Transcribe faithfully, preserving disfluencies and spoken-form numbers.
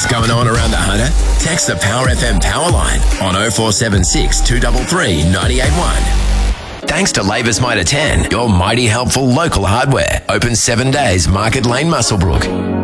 going on around the Hunter? Text the Power F M power line on oh four seven six, two three three, nine eight one. Thanks to Labour's Mitre ten, your mighty helpful local hardware. Open seven days, Market Lane, Muswellbrook.